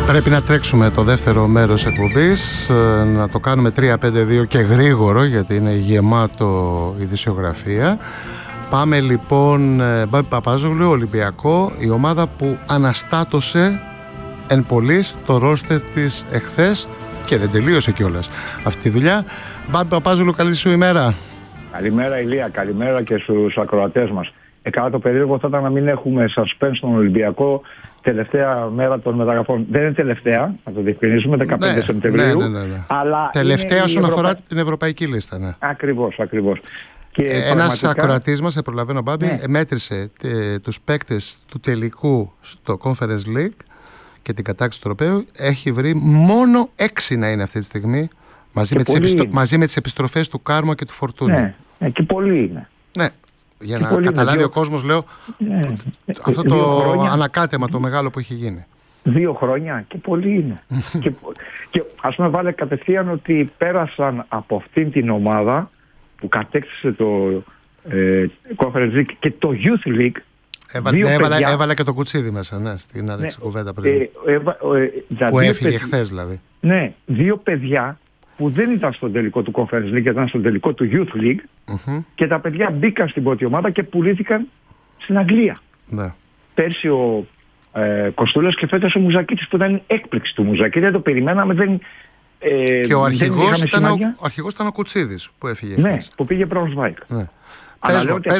Πρέπει να τρέξουμε το δεύτερο μέρος εκπομπής, να το κάνουμε 3-5-2 και γρήγορο, γιατί είναι γεμάτο ειδησιογραφία. Πάμε λοιπόν, Μπάμπη Παπάζογλου, Ολυμπιακό, η ομάδα που αναστάτωσε εν πολλοίς το ρόστερ της εχθές και δεν τελείωσε κιόλας αυτή τη δουλειά. Μπάμπη Παπάζογλου, καλή σου ημέρα. Καλημέρα Ηλία, καλημέρα και στους ακροατές μας. Καλά, το περίεργο θα ήταν να μην έχουμε suspense στον Ολυμπιακό τελευταία μέρα των μεταγραφών. Δεν είναι τελευταία, να το διευκρινίσουμε, 15 Σεπτεμβρίου. Ναι. Αλλά τελευταία όσον αφορά την ευρωπαϊκή λίστα. Ναι. Ακριβώς. Ένας ακροατής μας, προλαβαίνω Μπάμπη, μέτρησε τους παίκτες του τελικού στο Conference League και την κατάκτηση του τροπαίου. Έχει βρει μόνο 6 να είναι αυτή τη στιγμή, μαζί με τις επιστροφές του Κάρμο και του Φορτούνη. Ναι, και πολλοί είναι. Ναι. Για να καταλάβει ο κόσμος, λέω, αυτό το ανακάτεμα το μεγάλο που έχει γίνει. 2 χρόνια και πολλοί είναι. και ας πούμε βάλε κατευθείαν ότι πέρασαν από αυτήν την ομάδα που κατέκτησε το Conference League και το Youth League. Έβαλα και το Κουτσίδι μέσα, ναι, στην άλεξη κουβέντα πριν. Που έφυγε χθες δηλαδή. Ναι, 2 παιδιά που δεν ήταν στον τελικό του Conference League, ήταν στον τελικό του Youth League, και τα παιδιά μπήκαν στην πρώτη ομάδα και πουλήθηκαν στην Αγγλία. Ναι. Πέρσι ο Κοστούλας και φέτος ο Μουζακίτης, που ήταν έκπληξη του Μουζακίτη, δεν το περιμέναμε. Και ο αρχηγός ήταν ο Κουτσίδης που έφυγε. Ναι, που πήγε Braunschweig. Ναι.